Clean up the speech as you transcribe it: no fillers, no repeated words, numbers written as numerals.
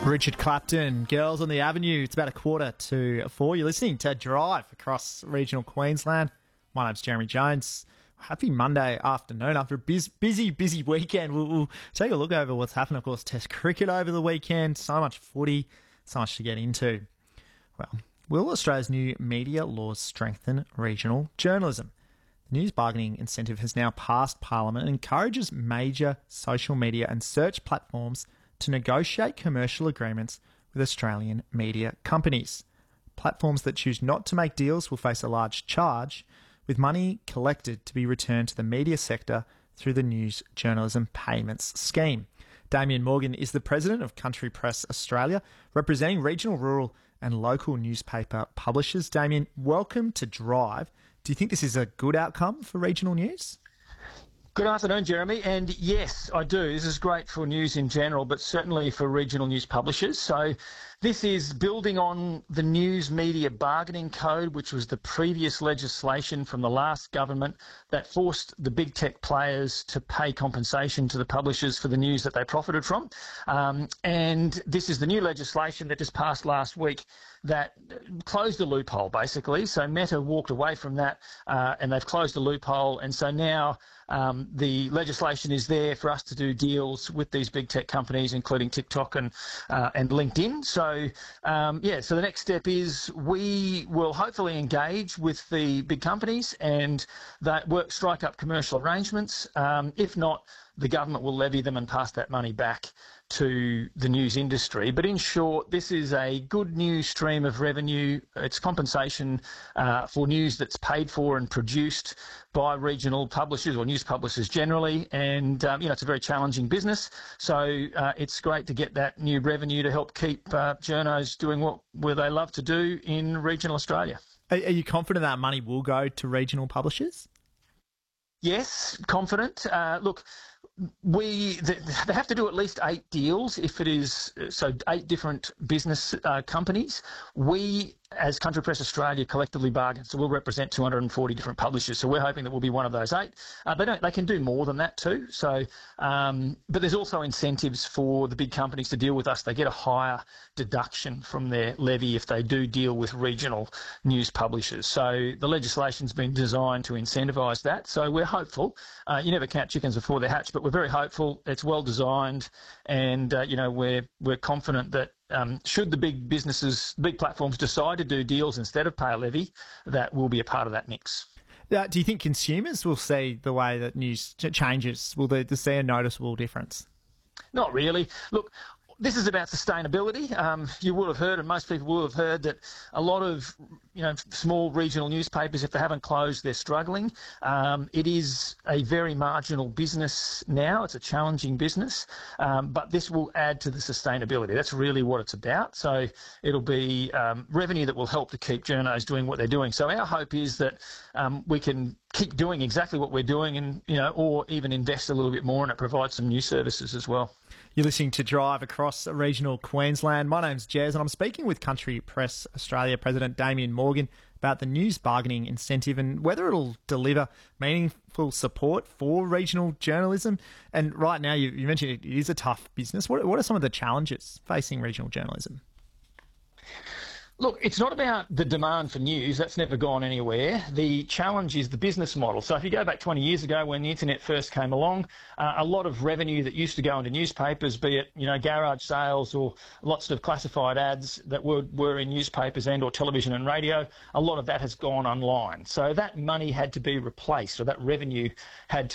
Richard Clapton, Girls on the Avenue. It's about 3:45. You're listening to Drive across regional Queensland. My name's Jeremy Jones. Happy Monday afternoon. After a busy weekend, we'll take a look over what's happened. Of course, Test cricket over the weekend. So much footy, so much to get into. Well, will Australia's new media laws strengthen regional journalism? The news bargaining incentive has now passed Parliament and encourages major social media and search platforms to negotiate commercial agreements with Australian media companies. Platforms that choose not to make deals will face a large charge, with money collected to be returned to the media sector through the News Journalism Payments Scheme. Damien Morgan is the president of Country Press Australia, representing regional, rural and local newspaper publishers. Damien, welcome to Drive. Do you think this is a good outcome for regional news? Good afternoon, Jeremy. And yes, I do. This is great for news in general, but certainly for regional news publishers. So this is building on the News Media Bargaining Code, which was the previous legislation from the last government that forced the big tech players to pay compensation to the publishers for the news that they profited from. And this is the new legislation that just passed last week that closed the loophole, basically. So Meta walked away from that and they've closed the loophole. And so now the legislation is there for us to do deals with these big tech companies, including TikTok and LinkedIn. So, so the next step is we will hopefully engage with the big companies and strike up commercial arrangements. If not, the government will levy them and pass that money back to the news industry. But in short, this is a good news stream of revenue. It's compensation for news that's paid for and produced by regional publishers or news publishers generally. And, it's a very challenging business. So it's great to get that new revenue to help keep journos doing what they love to do in regional Australia. Are you confident that money will go to regional publishers? Yes, confident. Look, they have to do at least 8 deals if it is, so 8 different business companies. We, as Country Press Australia, collectively bargain, so we'll represent 240 different publishers. So we're hoping that we'll be one of those 8. They can do more than that too. So, but there's also incentives for the big companies to deal with us. They get a higher deduction from their levy if they do deal with regional news publishers. So the legislation's been designed to incentivise that. So we're hopeful. You never count chickens before they hatch, but we're very hopeful. It's well designed, and we're confident that should the big platforms decide to do deals instead of pay a levy, that will be a part of that mix. Do you think consumers will see the way that news changes? Will they see a noticeable difference? Not really. Look, this is about sustainability. You will have heard, and most people will have heard, that a lot of small regional newspapers, if they haven't closed, they're struggling. It is a very marginal business now. It's a challenging business, but this will add to the sustainability. That's really what it's about. So it'll be revenue that will help to keep journos doing what they're doing. So our hope is that we can keep doing exactly what we're doing, and or even invest a little bit more, and it provides some new services as well. You're listening to Drive across regional Queensland. My name's Jez, and I'm speaking with Country Press Australia President Damien Morgan about the news bargaining incentive and whether it'll deliver meaningful support for regional journalism. And right now, you mentioned it is a tough business. What are some of the challenges facing regional journalism? Look, it's not about the demand for news. That's never gone anywhere. The challenge is the business model. So if you go back 20 years ago when the internet first came along, a lot of revenue that used to go into newspapers, be it garage sales or lots of classified ads that were in newspapers and or television and radio, a lot of that has gone online. So that money had to be replaced, or that revenue had